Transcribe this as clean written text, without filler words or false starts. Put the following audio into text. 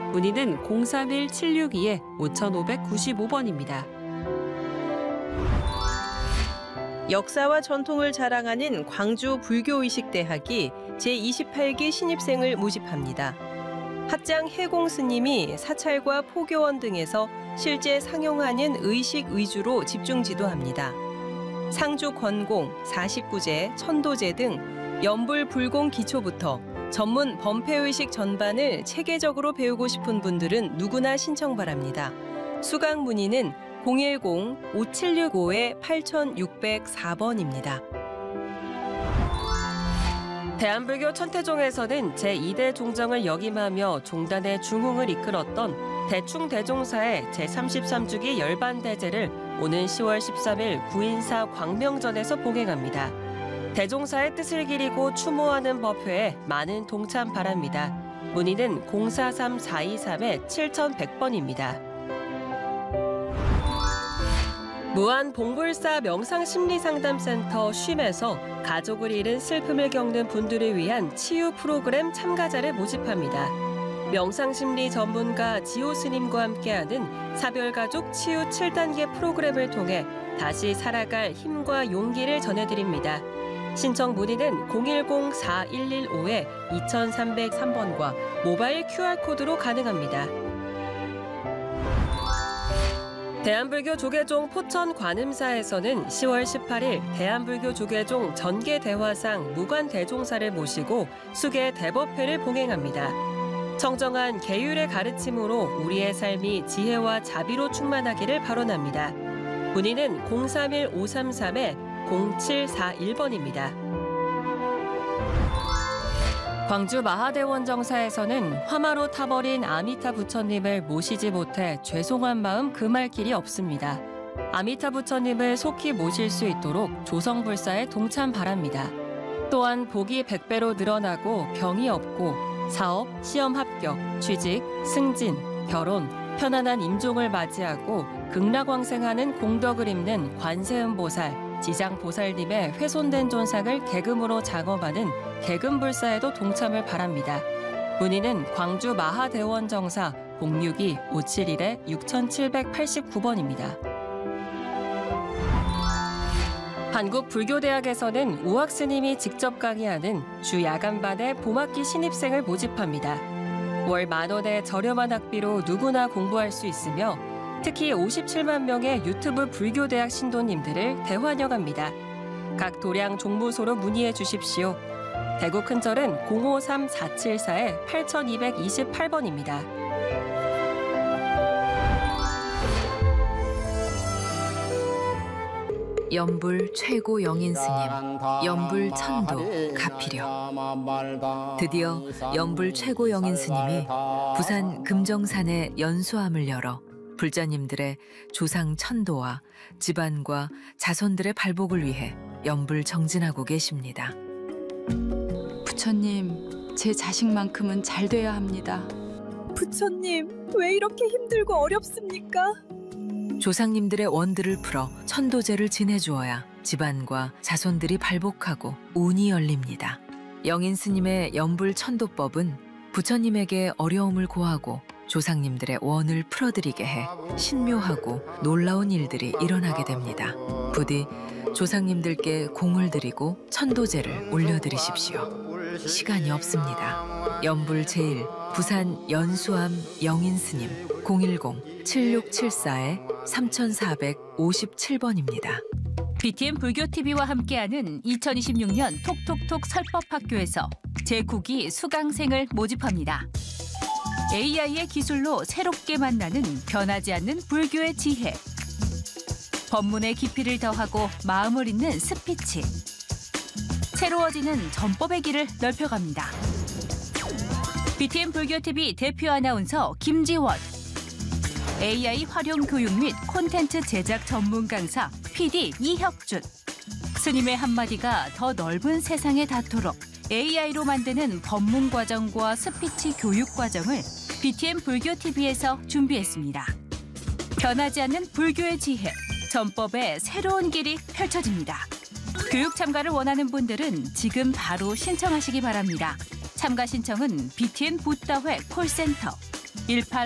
문의는 031-762-5595번입니다. 역사와 전통을 자랑하는 광주 불교의식대학이 제28기 신입생을 모집합니다. 학장 해공 스님이 사찰과 포교원 등에서 실제 상용하는 의식 위주로 집중 지도합니다. 상주 권공, 49제, 천도제 등 연불 불공 기초부터 전문 범패의식 전반을 체계적으로 배우고 싶은 분들은 누구나 신청 바랍니다. 수강 문의는 010-5765-8604번입니다. 대한불교 천태종에서는 제2대 종정을 역임하며 종단의 중흥을 이끌었던 대충대종사의 제33주기 열반대제를 오는 10월 13일 구인사 광명전에서 봉행합니다. 대종사의 뜻을 기리고 추모하는 법회에 많은 동참 바랍니다. 문의는 043-423-7100번입니다. 무한봉불사 명상심리상담센터 쉼에서 가족을 잃은 슬픔을 겪는 분들을 위한 치유 프로그램 참가자를 모집합니다. 명상심리 전문가 지호 스님과 함께하는 사별가족 치유 7단계 프로그램을 통해 다시 살아갈 힘과 용기를 전해드립니다. 신청 문의는 010-4115-2303번과 모바일 QR코드로 가능합니다. 대한불교 조계종 포천 관음사에서는 10월 18일 대한불교 조계종 전계대화상 무관대종사를 모시고 수계 대법회를 봉행합니다. 청정한 계율의 가르침으로 우리의 삶이 지혜와 자비로 충만하기를 발언합니다. 문의는 031-533-0741번입니다. 광주 마하대원정사에서는 화마로 타버린 아미타 부처님을 모시지 못해 죄송한 마음 금할 길이 없습니다. 아미타 부처님을 속히 모실 수 있도록 조성불사에 동참 바랍니다. 또한 복이 100배로 늘어나고 병이 없고 사업, 시험 합격, 취직, 승진, 결혼, 편안한 임종을 맞이하고 극락왕생하는 공덕을 입는 관세음보살, 지장보살님의 훼손된 존상을 계금으로 장엄하는 계금불사에도 동참을 바랍니다. 문의는 광주 마하대원정사 062-571-6789번입니다. 한국불교대학에서는 우학스님이 직접 강의하는 주 야간반의 봄학기 신입생을 모집합니다. 월 10,000원의 저렴한 학비로 누구나 공부할 수 있으며 특히 57만 명의 유튜브 불교대학 신도님들을 대환영합니다. 각 도량 종무소로 문의해 주십시오. 대구 큰절은 053-474-8228번입니다. 연불 최고 영인 스님, 연불 천도 가피려. 드디어 연불 최고 영인 스님이 부산 금정산에 연수함을 열어 불자님들의 조상 천도와 집안과 자손들의 발복을 위해 연불 정진하고 계십니다. 부처님, 제 자식만큼은 잘 돼야 합니다. 부처님, 왜 이렇게 힘들고 어렵습니까? 조상님들의 원들을 풀어 천도제를 지내주어야 집안과 자손들이 발복하고 운이 열립니다. 영인 스님의 연불 천도법은 부처님에게 어려움을 고하고 조상님들의 원을 풀어드리게 해 신묘하고 놀라운 일들이 일어나게 됩니다. 부디 조상님들께 공을 드리고 천도제를 올려드리십시오. 시간이 없습니다. 연불 제1 부산 연수암 영인 스님 010-7674-3457번입니다. BTN 불교TV와 함께하는 2026년 톡톡톡 설법학교에서 제9기 수강생을 모집합니다. AI의 기술로 새롭게 만나는 변하지 않는 불교의 지혜. 법문의 깊이를 더하고 마음을 잇는 스피치. 새로워지는 전법의 길을 넓혀갑니다. BTN 불교TV 대표 아나운서 김지원. AI 활용 교육 및 콘텐츠 제작 전문 강사 PD 이혁준. 스님의 한마디가 더 넓은 세상에 닿도록 AI로 만드는 법문 과정과 스피치 교육 과정을 BTN 불교TV에서 준비했습니다. 변하지 않는 불교의 지혜, 전법의 새로운 길이 펼쳐집니다. 교육 참가를 원하는 분들은 지금 바로 신청하시기 바랍니다. 참가 신청은 BTN 붓다회 콜센터 18